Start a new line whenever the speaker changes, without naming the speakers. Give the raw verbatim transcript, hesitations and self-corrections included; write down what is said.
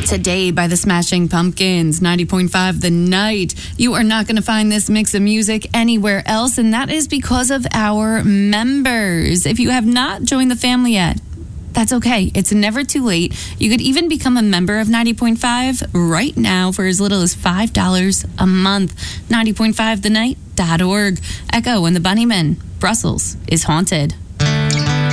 Today by the Smashing Pumpkins, ninety point five The Night. You are not going to find this mix of music anywhere else, and that is because of our members. If you have not joined the family yet, that's okay. It's never too late. You could even become a member of ninety point five right now for as little as five dollars a month. ninety point five the night dot org. Echo and the Bunnymen. Brussels is haunted.